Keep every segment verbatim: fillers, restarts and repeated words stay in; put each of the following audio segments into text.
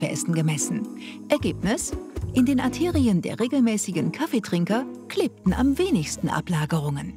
Fettbesten gemessen. Ergebnis? In den Arterien der regelmäßigen Kaffeetrinker klebten am wenigsten Ablagerungen.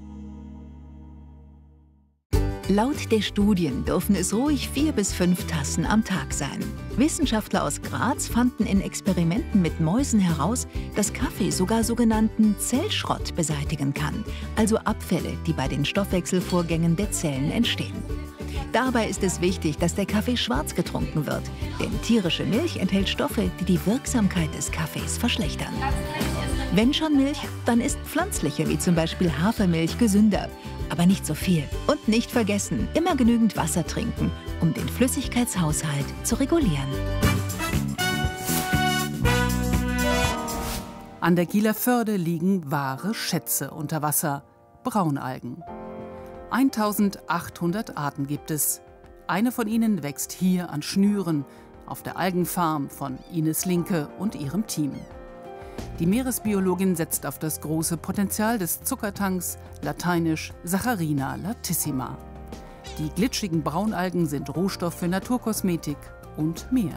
Laut der Studien dürfen es ruhig vier bis fünf Tassen am Tag sein. Wissenschaftler aus Graz fanden in Experimenten mit Mäusen heraus, dass Kaffee sogar sogenannten Zellschrott beseitigen kann, also Abfälle, die bei den Stoffwechselvorgängen der Zellen entstehen. Dabei ist es wichtig, dass der Kaffee schwarz getrunken wird, denn tierische Milch enthält Stoffe, die die Wirksamkeit des Kaffees verschlechtern. Wenn schon Milch, dann ist pflanzliche, wie zum Beispiel Hafermilch, gesünder. Aber nicht so viel. Und nicht vergessen, immer genügend Wasser trinken, um den Flüssigkeitshaushalt zu regulieren. An der Kieler Förde liegen wahre Schätze unter Wasser: Braunalgen. eintausendachthundert Arten gibt es. Eine von ihnen wächst hier an Schnüren auf der Algenfarm von Ines Linke und ihrem Team. Die Meeresbiologin setzt auf das große Potenzial des Zuckertanks, lateinisch Saccharina latissima. Die glitschigen Braunalgen sind Rohstoff für Naturkosmetik und mehr.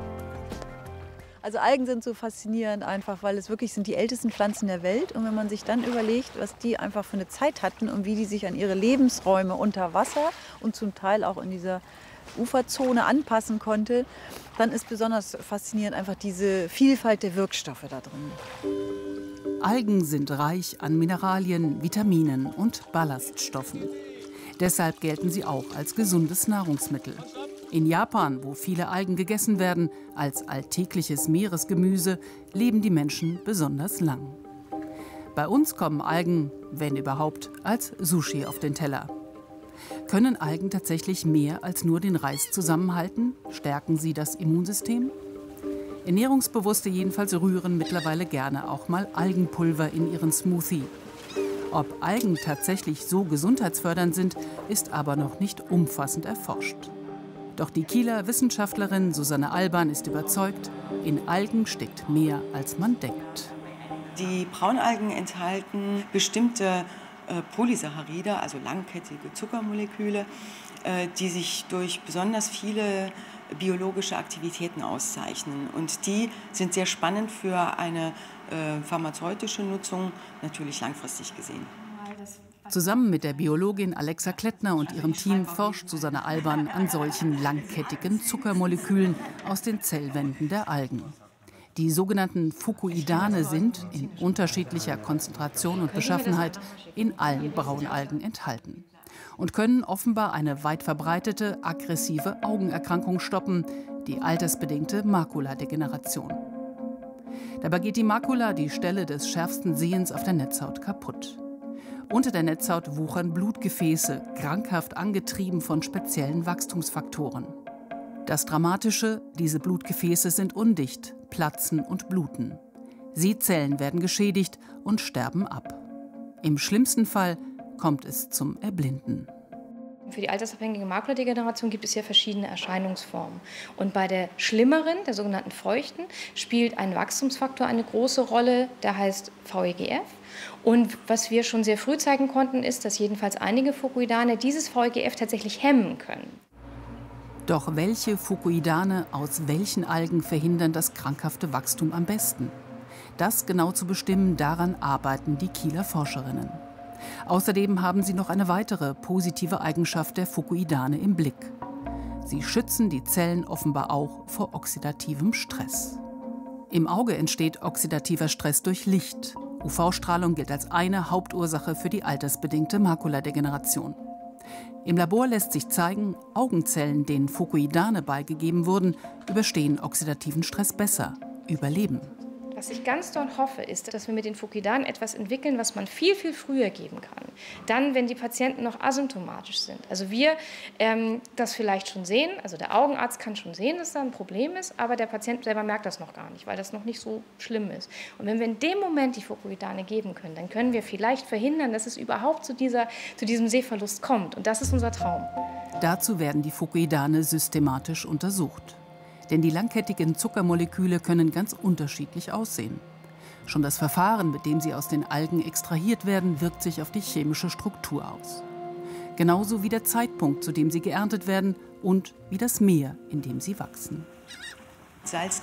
Also Algen sind so faszinierend einfach, weil es wirklich sind die ältesten Pflanzen der Welt. Und wenn man sich dann überlegt, was die einfach für eine Zeit hatten und wie die sich an ihre Lebensräume unter Wasser und zum Teil auch in dieser Uferzone anpassen konnte, dann ist besonders faszinierend einfach diese Vielfalt der Wirkstoffe da drin. Algen sind reich an Mineralien, Vitaminen und Ballaststoffen. Deshalb gelten sie auch als gesundes Nahrungsmittel. In Japan, wo viele Algen gegessen werden, als alltägliches Meeresgemüse, leben die Menschen besonders lang. Bei uns kommen Algen, wenn überhaupt, als Sushi auf den Teller. Können Algen tatsächlich mehr als nur den Reis zusammenhalten? Stärken sie das Immunsystem? Ernährungsbewusste jedenfalls rühren mittlerweile gerne auch mal Algenpulver in ihren Smoothie. Ob Algen tatsächlich so gesundheitsfördernd sind, ist aber noch nicht umfassend erforscht. Doch die Kieler Wissenschaftlerin Susanne Alban ist überzeugt, in Algen steckt mehr, als man denkt. Die Braunalgen enthalten bestimmte äh, Polysaccharide, also langkettige Zuckermoleküle, äh, die sich durch besonders viele biologische Aktivitäten auszeichnen. Und die sind sehr spannend für eine äh, pharmazeutische Nutzung, natürlich langfristig gesehen. Zusammen mit der Biologin Alexa Klettner und ihrem Team forscht Susanne Alban an solchen langkettigen Zuckermolekülen aus den Zellwänden der Algen. Die sogenannten Fucoidane sind in unterschiedlicher Konzentration und Beschaffenheit in allen Braunalgen enthalten und können offenbar eine weit verbreitete, aggressive Augenerkrankung stoppen, die altersbedingte Makuladegeneration. Dabei geht die Makula, die Stelle des schärfsten Sehens, auf der Netzhaut kaputt. Unter der Netzhaut wuchern Blutgefäße, krankhaft angetrieben von speziellen Wachstumsfaktoren. Das Dramatische: diese Blutgefäße sind undicht, platzen und bluten. Sehzellen werden geschädigt und sterben ab. Im schlimmsten Fall kommt es zum Erblinden. Für die altersabhängige Makuladegeneration gibt es ja verschiedene Erscheinungsformen. Und bei der schlimmeren, der sogenannten feuchten, spielt ein Wachstumsfaktor eine große Rolle, der heißt V E G F. Und was wir schon sehr früh zeigen konnten, ist, dass jedenfalls einige Fucoidane dieses V E G F tatsächlich hemmen können. Doch welche Fucoidane aus welchen Algen verhindern das krankhafte Wachstum am besten? Das genau zu bestimmen, daran arbeiten die Kieler Forscherinnen. Außerdem haben sie noch eine weitere positive Eigenschaft der Fucoidane im Blick. Sie schützen die Zellen offenbar auch vor oxidativem Stress. Im Auge entsteht oxidativer Stress durch Licht. U V-Strahlung gilt als eine Hauptursache für die altersbedingte Makuladegeneration. Im Labor lässt sich zeigen, Augenzellen, denen Fucoidane beigegeben wurden, überstehen oxidativen Stress besser, überleben. Was ich ganz doll hoffe, ist, dass wir mit den Fucoidanen etwas entwickeln, was man viel, viel früher geben kann. Dann, wenn die Patienten noch asymptomatisch sind. Also wir ähm, das vielleicht schon sehen, also der Augenarzt kann schon sehen, dass da ein Problem ist, aber der Patient selber merkt das noch gar nicht, weil das noch nicht so schlimm ist. Und wenn wir in dem Moment die Fucoidane geben können, dann können wir vielleicht verhindern, dass es überhaupt zu, dieser, zu diesem Sehverlust kommt. Und das ist unser Traum. Dazu werden die Fucoidane systematisch untersucht. Denn die langkettigen Zuckermoleküle können ganz unterschiedlich aussehen. Schon das Verfahren, mit dem sie aus den Algen extrahiert werden, wirkt sich auf die chemische Struktur aus. Genauso wie der Zeitpunkt, zu dem sie geerntet werden und wie das Meer, in dem sie wachsen. Salz